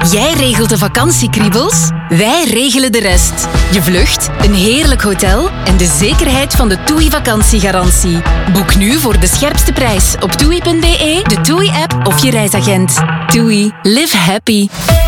Jij regelt de vakantiekriebels, wij regelen de rest. Je vlucht, een heerlijk hotel en de zekerheid van de TUI vakantiegarantie. Boek nu voor de scherpste prijs op TUI.be, de TUI-app of je reisagent. TUI. Live happy.